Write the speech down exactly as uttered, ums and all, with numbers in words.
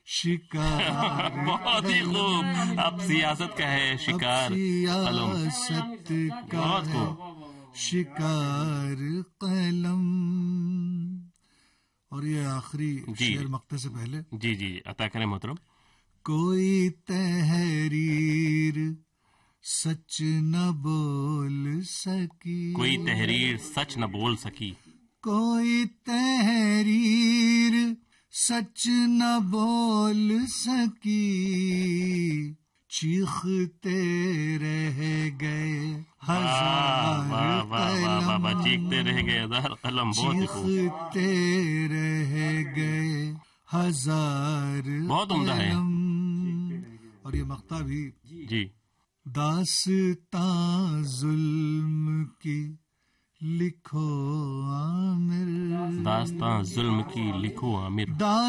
शिकार बहुत ही खूब। अब सियासत का है शिकार कलम। सियासत का बहुत है खूब। शिकार कलम। और ये आखिरी जी शेर मक्ते से पहले जी जी अता करें मोहतरम। कोई तहरीर सच न बोल सकी, कोई तहरीर सच न बोल सकी, कोई तहरीर सच न बोल सकी, चीखते रह गए हजार कलम, चीखते रह गए हजार कलम। चीखते रह गए हजार बहुत उम्दा है। और ये मक्ता भी जी। दास्तां जुल्म की लिखो आमिर, दास्तां जुल्म की लिखो आमिर।